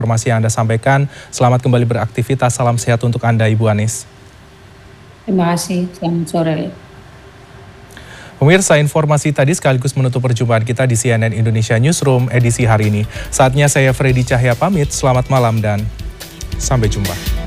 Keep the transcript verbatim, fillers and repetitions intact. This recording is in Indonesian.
informasi yang Anda sampaikan. Selamat kembali beraktivitas. Salam sehat untuk Anda, Ibu Anis. Terima kasih. Selamat sore. Pemirsa, informasi tadi sekaligus menutup perjumpaan kita di C N N Indonesia Newsroom edisi hari ini. Saatnya saya Freddy Cahya pamit. Selamat malam dan sampai jumpa.